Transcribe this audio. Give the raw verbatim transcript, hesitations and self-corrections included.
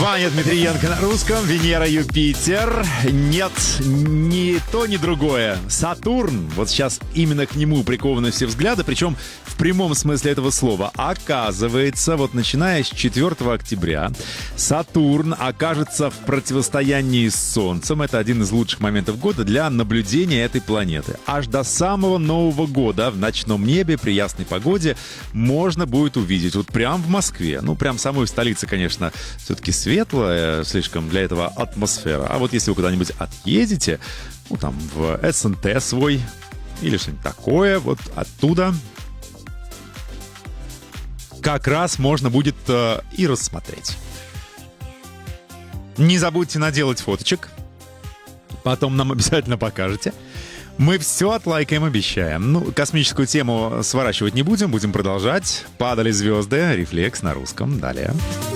Ваня Дмитриенко на русском, Венера, Юпитер. Нет, ни то, ни другое. Сатурн. Вот сейчас именно к нему прикованы все взгляды, причем в прямом смысле этого слова. Оказывается, вот начиная с четвёртого октября Сатурн окажется в противостоянии с Солнцем. Это один из лучших моментов года для наблюдения этой планеты. Аж до самого Нового года в ночном небе при ясной погоде можно будет увидеть. Вот прям в Москве. Ну, прям в самой столице, конечно, все-таки светлая слишком для этого атмосфера. А вот если вы куда-нибудь отъедете, ну, там, в эс эн тэ свой или что-нибудь такое, вот оттуда как раз можно будет э, и рассмотреть. Не забудьте наделать фоточек. Потом нам обязательно покажете. Мы все отлайкаем, обещаем. Ну, космическую тему сворачивать не будем, будем продолжать. Падали звезды, рефлекс на русском. Далее.